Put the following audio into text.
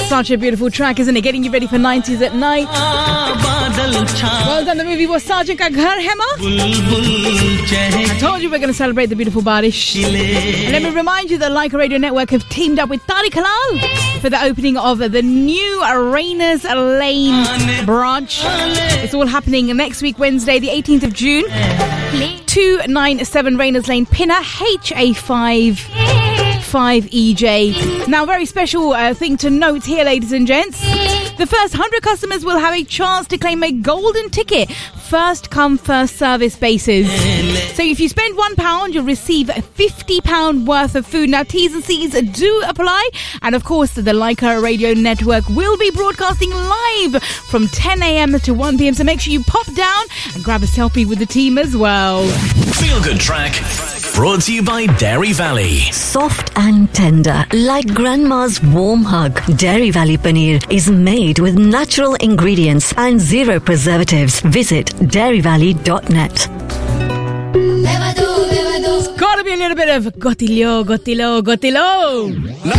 Such a beautiful track, isn't it? Getting you ready for 90s at night. Well done. The movie was Sergeant Ka Ghar Hai Ma. I told you we're going to celebrate the beautiful Barish. And let me remind you that Leica Radio Network have teamed up with Tariq Halal for the opening of the new Rayners Lane branch. It's all happening next week, Wednesday, the 18th of June. 297 Rayners Lane, Pinner, HA55EJ. Now, very special thing to note here, ladies and gents. The first 100 customers will have a chance to claim a golden ticket. First come, first service basis. So if you spend £1, you'll receive £50 worth of food. Now, T's and C's do apply. And of course, the Leica Radio Network will be broadcasting live from 10 a.m. to 1 p.m. So make sure you pop down and grab a selfie with the team as well. Feel Good Track, brought to you by Dairy Valley. Soft and tender, like grandma's warm hug. Dairy Valley Paneer is made with natural ingredients and 0 preservatives. Visit dairyvalley.net. It's gotta be a little bit of gotilo.